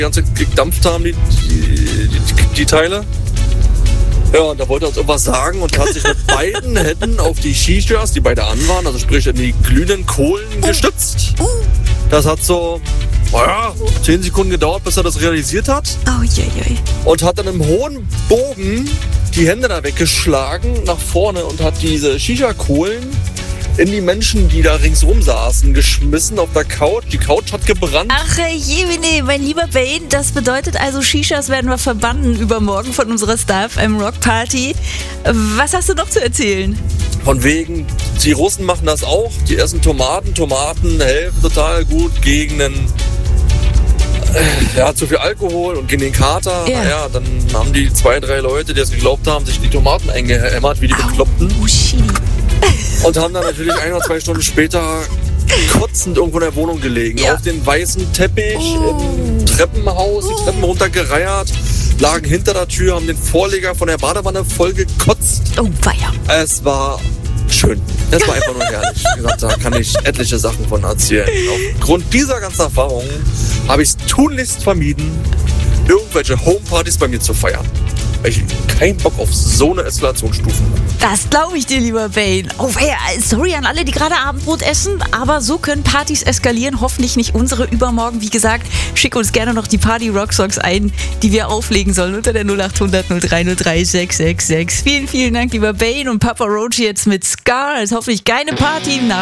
die ganze Zeit gedampft haben, die Teile. Ja, und da wollte er uns irgendwas sagen und hat sich mit beiden Händen auf die Shishas, die beide an waren, also sprich in die glühenden Kohlen gestützt. Das hat so, 10 Sekunden gedauert, bis er das realisiert hat. Oh, je. Und hat dann im hohen Bogen die Hände da weggeschlagen nach vorne und hat diese Shisha-Kohlen in die Menschen, die da ringsrum saßen, geschmissen auf der Couch. Die Couch hat gebrannt. Ach, jemine, mein lieber Bane, das bedeutet also, Shishas werden wir verbannen übermorgen von unserer Star FM Rock Party. Was hast du noch zu erzählen? Von wegen, die Russen machen das auch. Die essen Tomaten helfen total gut gegen zu viel Alkohol und gegen den Kater. Ja. Naja, dann haben die 2, 3 Leute, die das geglaubt haben, sich die Tomaten eingehämmert, wie die Bekloppten. Und haben dann natürlich 1 oder 2 Stunden später kotzend irgendwo in der Wohnung gelegen. Ja. Auf den weißen Teppich im Treppenhaus, die Treppen runtergereiert, lagen hinter der Tür, haben den Vorleger von der Badewanne voll gekotzt. Oh, weia. Es war schön. Es war einfach nur herrlich. Wie gesagt, da kann ich etliche Sachen von erzählen. Aufgrund dieser ganzen Erfahrungen habe ich es tunlichst vermieden, irgendwelche Homepartys bei mir zu feiern. Weil ich keinen Bock auf so eine Eskalationsstufe habe. Das glaube ich dir, lieber Bane. Oh, weia, sorry an alle, die gerade Abendbrot essen, aber so können Partys eskalieren. Hoffentlich nicht unsere übermorgen. Wie gesagt, schick uns gerne noch die Party-Rock-Songs ein, die wir auflegen sollen unter der 0800 0303 666. Vielen, vielen Dank, lieber Bane und Papa Roach jetzt mit Scar. Ist hoffentlich keine Party.